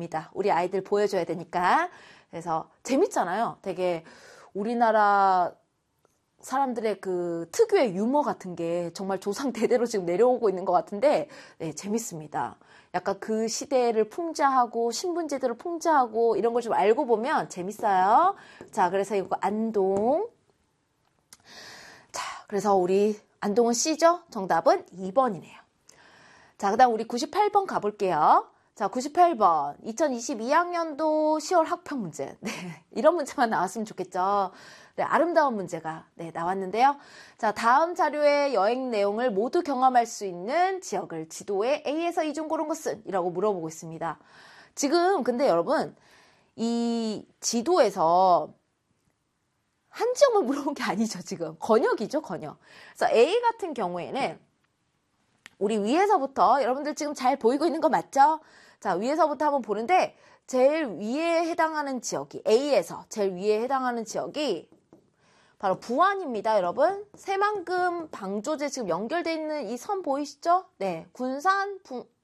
됩니다. 우리 아이들 보여줘야 되니까. 그래서 재밌잖아요. 되게 우리나라 사람들의 그 특유의 유머 같은 게 정말 조상 대대로 지금 내려오고 있는 것 같은데, 네, 재밌습니다. 약간 그 시대를 풍자하고 신분제도를 풍자하고 이런 걸 좀 알고 보면 재밌어요. 자, 그래서 이거 안동. 자, 그래서 우리 안동은 C죠? 정답은 2번이네요. 자, 그 다음 우리 98번 가볼게요. 자, 98번. 2022학년도 10월 학평 문제. 네, 이런 문제만 나왔으면 좋겠죠. 네, 아름다운 문제가 네, 나왔는데요. 자, 다음 자료의 여행 내용을 모두 경험할 수 있는 지역을 지도에 A에서 E 중 고른 것은? 이라고 물어보고 있습니다. 지금 근데 여러분, 이 지도에서 한 지역만 물어본 게 아니죠, 지금. 권역이죠, 권역. 그래서 A 같은 경우에는 우리 위에서부터 여러분들 지금 잘 보이고 있는 거 맞죠? 자, 위에서부터 한번 보는데 제일 위에 해당하는 지역이 A에서 제일 위에 해당하는 지역이 바로 부안입니다, 여러분. 새만금 방조제 지금 연결되어 있는 이 선 보이시죠? 네, 군산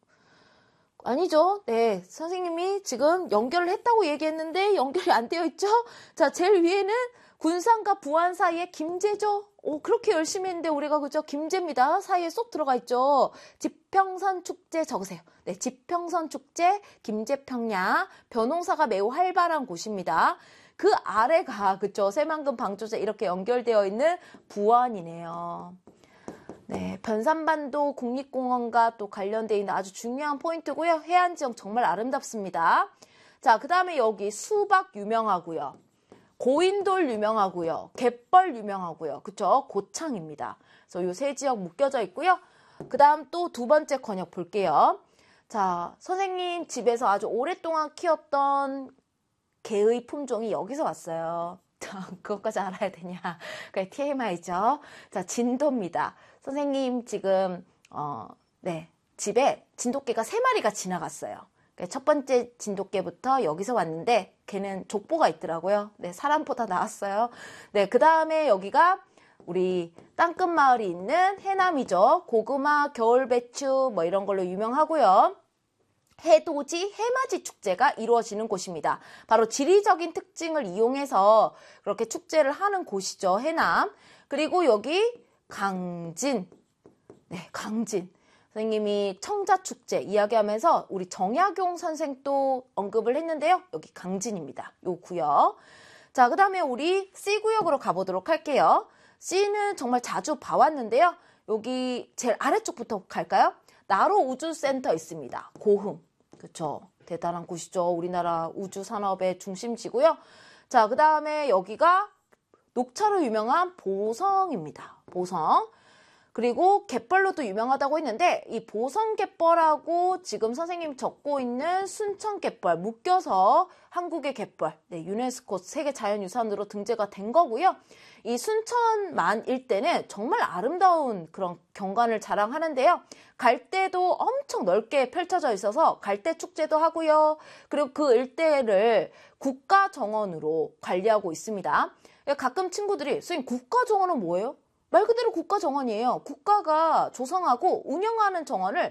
아니죠. 네, 선생님이 지금 연결을 했다고 얘기했는데 연결이 안 되어 있죠? 자, 제일 위에는 군산과 부안 사이에 김제죠. 오, 그렇게 열심히 했는데 우리가 그죠? 김제입니다. 사이에 쏙 들어가 있죠. 지평선 축제 적으세요. 네, 지평선 축제, 김제평야, 벼농사가 매우 활발한 곳입니다. 그 아래가 그죠? 새만금 방조제 이렇게 연결되어 있는 부안이네요. 네, 변산반도 국립공원과 또 관련되어 있는 아주 중요한 포인트고요. 해안지역 정말 아름답습니다. 자, 그 다음에 여기 수박 유명하고요. 고인돌 유명하고요. 갯벌 유명하고요. 그쵸? 고창입니다. 그래서 요 세 지역 묶여져 있고요. 그 다음 또 두 번째 권역 볼게요. 자, 선생님 집에서 아주 오랫동안 키웠던 개의 품종이 여기서 왔어요. 그것까지 알아야 되냐? 그게 TMI죠. 자, 진도입니다. 선생님 지금 네, 집에 진돗개가 3마리가 지나갔어요. 첫 번째 진돗개부터 여기서 왔는데 걔는 족보가 있더라고요. 네, 사람보다 나았어요. 네, 그 다음에 여기가 우리 땅끝 마을이 있는 해남이죠. 고구마, 겨울배추 뭐 이런 걸로 유명하고요. 해돋이, 해맞이 축제가 이루어지는 곳입니다. 바로 지리적인 특징을 이용해서 그렇게 축제를 하는 곳이죠. 해남. 그리고 여기 강진. 네, 강진. 선생님이 청자축제 이야기하면서 우리 정약용 선생도 언급을 했는데요. 여기 강진입니다. 요 구역. 자, 그 다음에 우리 C구역으로 가보도록 할게요. C는 정말 자주 봐왔는데요. 여기 제일 아래쪽부터 갈까요? 나로 우주센터 있습니다. 고흥. 그쵸. 대단한 곳이죠. 우리나라 우주산업의 중심지고요. 자, 그 다음에 여기가 녹차로 유명한 보성입니다. 보성. 그리고 갯벌로도 유명하다고 했는데 이 보성갯벌하고 지금 선생님 적고 있는 순천갯벌 묶여서 한국의 갯벌, 네, 유네스코 세계자연유산으로 등재가 된 거고요. 이 순천만 일대는 정말 아름다운 그런 경관을 자랑하는데요. 갈대도 엄청 넓게 펼쳐져 있어서 갈대 축제도 하고요. 그리고 그 일대를 국가정원으로 관리하고 있습니다. 가끔 친구들이 선생님 국가정원은 뭐예요? 말 그대로 국가정원이에요. 국가가 조성하고 운영하는 정원을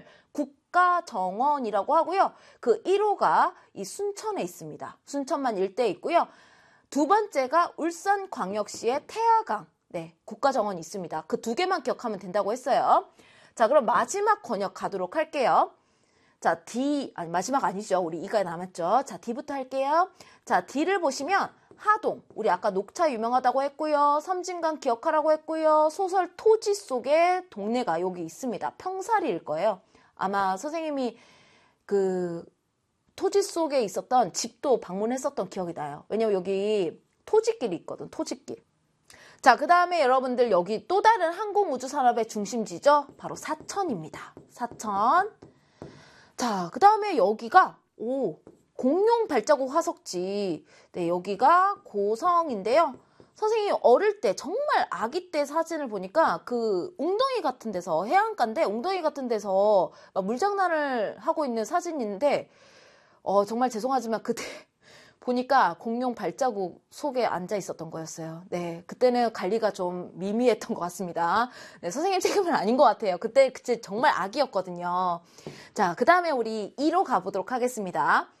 국가정원이라고 하고요. 그 1호가 이 순천에 있습니다. 순천만 일대에 있고요. 두 번째가 울산광역시의 태화강, 네, 국가정원이 있습니다. 그 두 개만 기억하면 된다고 했어요. 자, 그럼 마지막 권역 가도록 할게요. 자, D, 아니 마지막 아니죠. 우리 E가 남았죠. 자, D부터 할게요. 자, D를 보시면 하동, 우리 아까 녹차 유명하다고 했고요. 섬진강 기억하라고 했고요. 소설 토지 속에 동네가 여기 있습니다. 평사리일 거예요. 아마 선생님이 그 토지 속에 있었던 집도 방문했었던 기억이 나요. 왜냐면 여기 토지길이 있거든, 토지길. 자, 그 다음에 여러분들 여기 또 다른 항공우주산업의 중심지죠. 바로 사천입니다. 사천. 자, 그 다음에 여기가 공룡 발자국 화석지. 네, 여기가 고성인데요. 선생님이 어릴 때 정말 아기 때 사진을 보니까 그 웅덩이 같은 데서 해안가인데 웅덩이 같은 데서 물장난을 하고 있는 사진인데 정말 죄송하지만 그때 보니까 공룡 발자국 속에 앉아 있었던 거였어요. 네, 그때는 관리가 좀 미미했던 것 같습니다. 네, 선생님 책임은 아닌 것 같아요. 그때 정말 아기였거든요. 자, 그 다음에 우리 2로 가보도록 하겠습니다.